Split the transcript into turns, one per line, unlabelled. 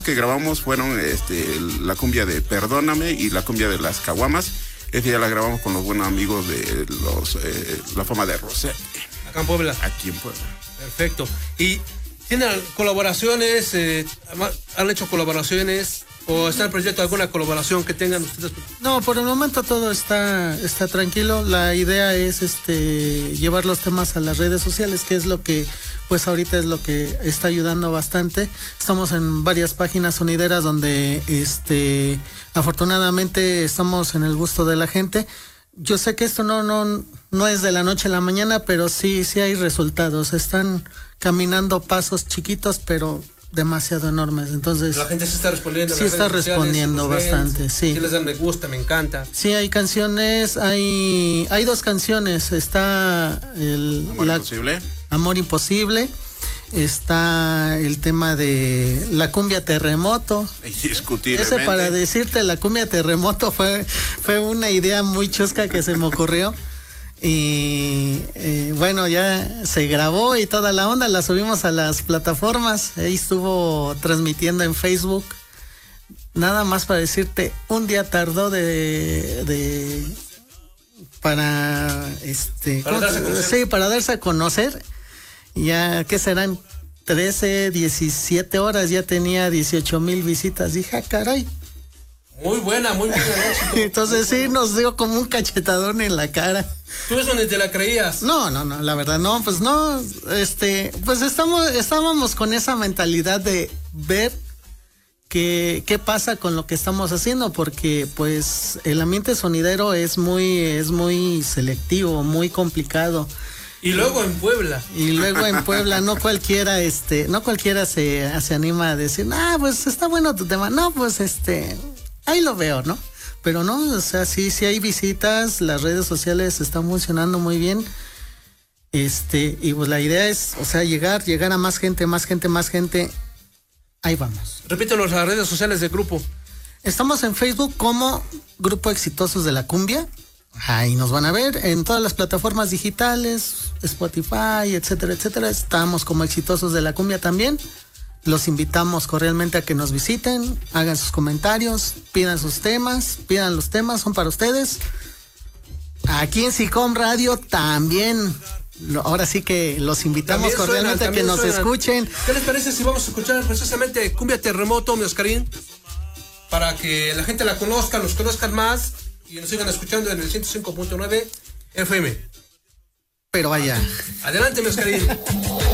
que grabamos fueron la cumbia de Perdóname y la cumbia de las Caguamas. Esa ya la grabamos con los buenos amigos de La Fama de Rosette.
Acá en Puebla.
Aquí en Puebla.
Perfecto. ¿Y tienen colaboraciones? ¿Han hecho colaboraciones? ¿O está el proyecto de alguna colaboración que tengan ustedes?
No, por el momento todo está tranquilo. La idea es llevar los temas a las redes sociales, que es lo que pues ahorita es lo que está ayudando bastante. Estamos en varias páginas sonideras donde afortunadamente estamos en el gusto de la gente. Yo sé que esto no es de la noche a la mañana, pero sí hay resultados. Están caminando pasos chiquitos, pero demasiado enormes. Entonces
la gente se está respondiendo.
Sí está respondiendo bastante, sí.
Sí les dan me gusta, me encanta.
Sí, hay canciones, hay 2 canciones. Está Amor Imposible. Está el tema de la cumbia Terremoto.
Indiscutiblemente.
Ese, para decirte, la cumbia Terremoto fue una idea muy chusca que se me ocurrió. Y bueno, ya se grabó y toda la onda, la subimos a las plataformas. Ahí estuvo transmitiendo en Facebook. Nada más para decirte, un día tardó para darse a conocer. Ya, ¿qué serán? 13, 17 horas, ya tenía 18,000 visitas. Dije, caray.
Muy buena.
Entonces sí, nos dio como un cachetadón en la cara.
¿Tú eso ni te la creías?
No, la verdad no, pues no, pues estábamos con esa mentalidad de ver qué pasa con lo que estamos haciendo, porque pues el ambiente sonidero es muy selectivo, muy complicado.
Y luego en Puebla.
no cualquiera se anima a decir, pues está bueno tu tema. No, pues ahí lo veo, ¿no? Pero no, o sea, sí hay visitas, las redes sociales están funcionando muy bien. Y pues la idea es, o sea, llegar a más gente. Ahí vamos.
Repítanos las redes sociales del grupo.
Estamos en Facebook como Grupo Exitosos de la Cumbia. Ahí nos van a ver en todas las plataformas digitales, Spotify, etcétera. Estamos como Exitosos de la Cumbia también. Los invitamos cordialmente a que nos visiten, hagan sus comentarios, pidan los temas, son para ustedes. Aquí en SICOM Radio también, ahora sí que los invitamos cordialmente a que nos escuchen.
¿Qué les parece si vamos a escuchar precisamente Cumbia Terremoto, mi Oscarín? Para que la gente la conozca, los conozcan más y nos sigan escuchando en el 105.9 FM.
Pero vaya.
Adelante, mi Oscarín.